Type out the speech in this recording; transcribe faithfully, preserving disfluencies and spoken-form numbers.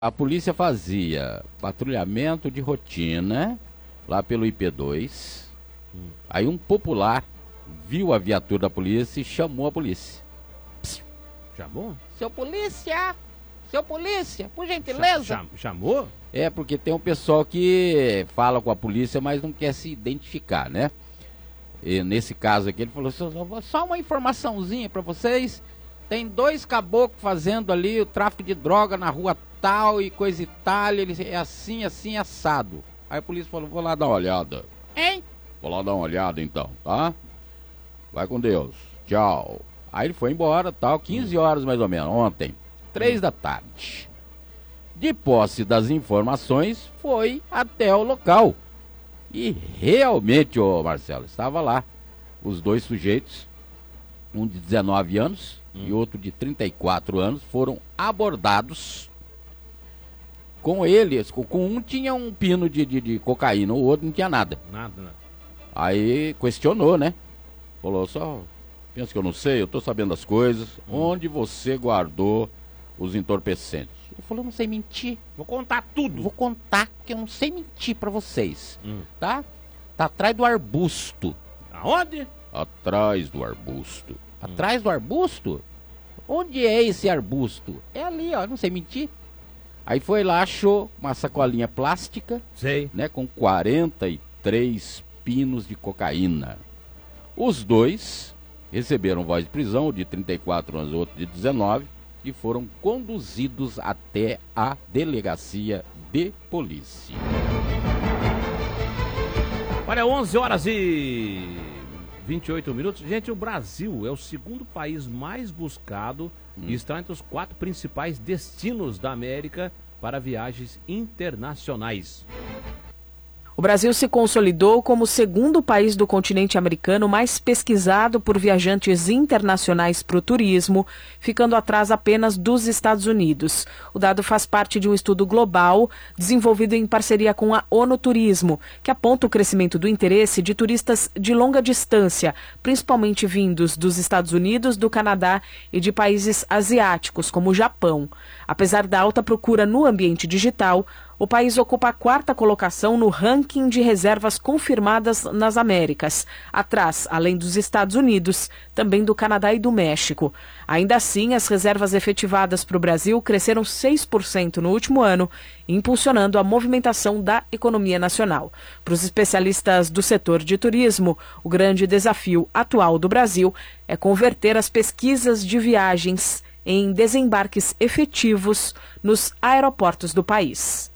A polícia fazia patrulhamento de rotina lá pelo I P dois. Hum. Aí um popular viu a viatura da polícia e chamou a polícia. Psiu. Chamou? Seu polícia! Seu polícia, por gentileza! Cham, chamou? É, porque tem um pessoal que fala com a polícia, mas não quer se identificar, né? E nesse caso aqui, ele falou, só uma informaçãozinha pra vocês. Tem dois caboclos fazendo ali o tráfico de droga na rua tal e coisa e tal. Ele é assim, assim, assado. Aí a polícia falou, vou lá dar uma olhada. Hein? Vou lá dar uma olhada então, tá? Vai com Deus. Tchau. Aí ele foi embora, tal, quinze horas mais ou menos, ontem. três da tarde. De posse das informações, foi até o local. E realmente, ô Marcelo, estava lá. Os dois sujeitos, um de dezenove anos hum. e outro de trinta e quatro anos, foram abordados. Com eles, com, com um tinha um pino de, de, de cocaína, o outro não tinha nada. Nada, nada. Aí questionou, né? Falou, só, pensa que eu não sei, eu tô sabendo das coisas. Hum. Onde você guardou os entorpecentes? Ele falou, não sei mentir. Vou contar tudo. Vou contar, porque eu não sei mentir pra vocês. Hum. Tá? Tá atrás do arbusto. Aonde? Atrás do arbusto. Hum. Atrás do arbusto? Onde é esse arbusto? É ali, ó, não sei mentir. Aí foi lá, achou uma sacolinha plástica, sei, né, com quarenta e três pinos de cocaína. Os dois receberam voz de prisão, o de trinta e quatro anos e o outro de dezenove, e foram conduzidos até a delegacia de polícia. Olha, onze horas e vinte e oito minutos. Gente, o Brasil é o segundo país mais buscado hum. e está entre os quatro principais destinos da América para viagens internacionais. O Brasil se consolidou como o segundo país do continente americano mais pesquisado por viajantes internacionais para o turismo, ficando atrás apenas dos Estados Unidos. O dado faz parte de um estudo global desenvolvido em parceria com a ONU Turismo, que aponta o crescimento do interesse de turistas de longa distância, principalmente vindos dos Estados Unidos, do Canadá e de países asiáticos, como o Japão. Apesar da alta procura no ambiente digital, o país ocupa a quarta colocação no ranking de reservas confirmadas nas Américas, atrás, além dos Estados Unidos, também do Canadá e do México. Ainda assim, as reservas efetivadas para o Brasil cresceram seis por cento no último ano, impulsionando a movimentação da economia nacional. Para os especialistas do setor de turismo, o grande desafio atual do Brasil é converter as pesquisas de viagens em desembarques efetivos nos aeroportos do país.